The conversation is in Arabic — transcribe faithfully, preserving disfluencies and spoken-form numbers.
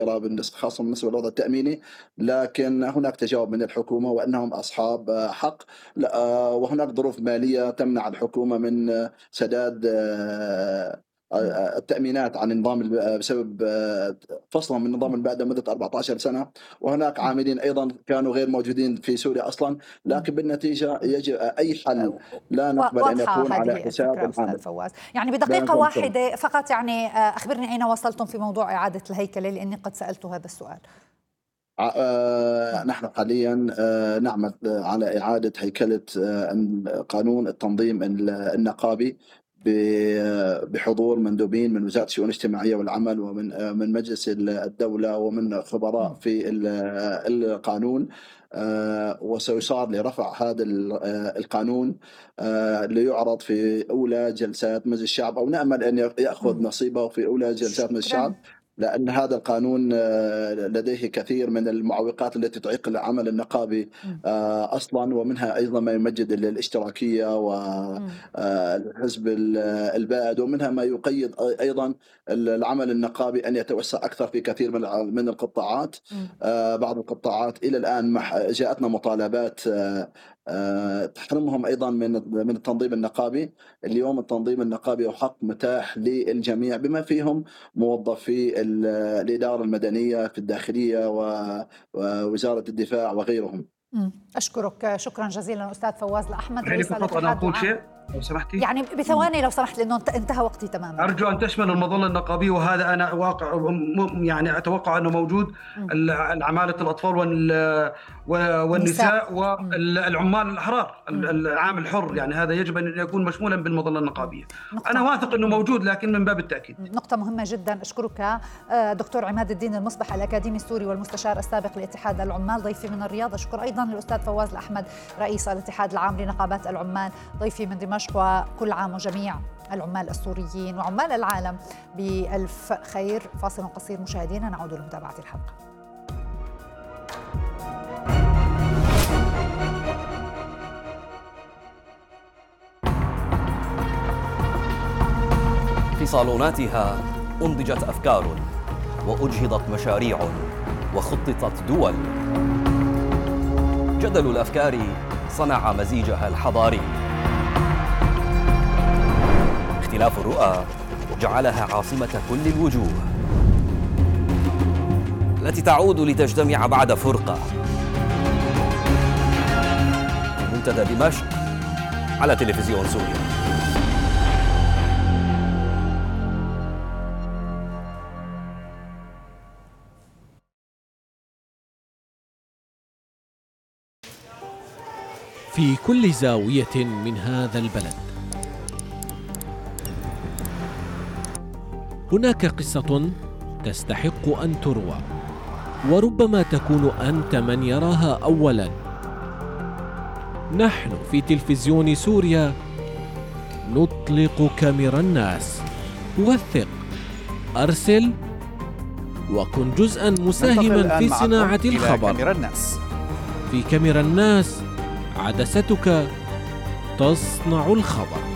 بالنسبة خاصة بالنسبة للوضع التأميني، لكن هناك تجاوب من الحكومة وأنهم أصحاب حق. لا- وهناك ظروف مالية تمنع الحكومة من سداد آه، مم. آه، التأمينات عن النظام الب- بسبب آه، فصلهم من نظام البعثة لمدة أربعة عشر سنة. وهناك مم. عاملين أيضا كانوا غير موجودين في سوريا أصلا، مم. لكن بالنتيجة يجب أي حل لا و- نقبل أن واضحة يكون على هذه حساب الفكرة أستاذ العامل. فواز. يعني لا بدقيقة يكون سبب. واحدة فقط، يعني آه، أخبرني أين وصلتم في موضوع إعادة الهيكلة، لأني قد سألت هذا السؤال. آه، نحن حاليا آه، نعمل على إعادة هيكلة آه، قانون التنظيم النقابي ب- بحضور مندوبين من وزارة الشؤون الاجتماعية والعمل ومن آه، من مجلس الدولة ومن خبراء في ال- القانون. آه، وسيصار لرفع هذا ال- آه، القانون آه، ليعرض في أولى جلسات مجلس الشعب، أو نأمل أن يأخذ نصيبه في أولى جلسات مجلس شكرا. الشعب، لأن هذا القانون آه، لديه كثير من المعوقات التي تعيق العمل النقابي مم. آه، أصلا، ومنها أيضا ما يمجد الاشتراكية مم. والحزب البائد، ومنها ما يقيد أيضا العمل النقابي أن يتوسع أكثر في كثير من الع- من القطاعات. مم. آه، بعض القطاعات إلى الآن مح- جاءتنا مطالبات آه، آه، تحرمهم أيضا من من التنظيم النقابي. اليوم التنظيم النقابي هو حق متاح للجميع بما فيهم موظفي ال- الإدارة المدنية في الداخلية و- ووزارة الدفاع وغيرهم. مم. أشكرك شكرا جزيلا أستاذ فواز الأحمد، يعني رئيس فقط أنا الاتحاد أقول العام. شيء لو سمحتي. يعني بثواني لو سمحت، لأنه انت- انتهى وقتي تماما. أرجو أن تشمل المظلة النقابية، وهذا أنا واقع م- يعني أتوقع أنه موجود. مم. العمالة الأطفال وال- والنساء والعمال الأحرار، مم. العامل الحر، يعني هذا يجب أن يكون مشمولا بالمظلة النقابية. نقطة. أنا واثق أنه موجود، لكن من باب التأكيد. نقطة مهمة جدا. أشكرك آه، دكتور عماد الدين المصبح، الأكاديمي السوري والمستشار السابق لاتحاد العمال، ضيفي من الرياض. أشكر أيضا الأستاذ فواز الأحمد، رئيس الاتحاد العام لنقابات العمال، ضيفي من دمشق. وكل عام وجميع العمال السوريين وعمال العالم بألف خير. فاصل قصير مشاهدينا، نعود لمتابعة الحلقة. في صالوناتها أنضجت أفكار وأجهضت مشاريع وخططت دول. جدل الأفكار صنع مزيجها الحضاري. اختلاف الرؤى جعلها عاصمة كل الوجوه التي تعود لتجتمع بعد فرقة. منتدى دمشق على تلفزيون سوريا. في كل زاوية من هذا البلد هناك قصة تستحق أن تروى، وربما تكون أنت من يراها أولاً. نحن في تلفزيون سوريا نطلق كاميرا الناس. وثق، أرسل، وكن جزءاً مساهماً في صناعة الخبر. كاميرا الناس. في كاميرا الناس عدستك تصنع الخبر.